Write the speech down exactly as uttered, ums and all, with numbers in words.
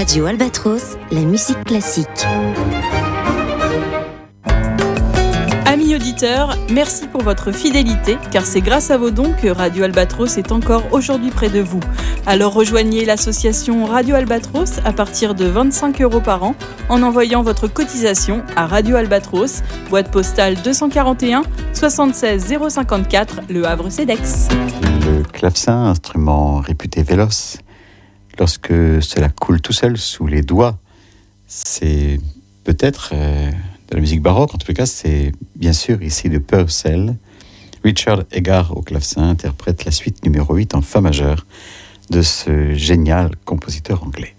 Radio Albatros, la musique classique. Amis auditeurs, merci pour votre fidélité, car c'est grâce à vos dons que Radio Albatros est encore aujourd'hui près de vous. Alors rejoignez l'association Radio Albatros à partir de vingt-cinq euros par an en envoyant votre cotisation à Radio Albatros, boîte postale deux cent quarante et un soixante-seize zéro cinquante-quatre, Le Havre-Cedex. Le clavecin, instrument réputé véloce, lorsque cela coule tout seul sous les doigts, c'est peut-être euh, de la musique baroque. En tout cas, c'est bien sûr ici de Purcell. Richard Egar au clavecin interprète la suite numéro huit en fa majeur de ce génial compositeur anglais.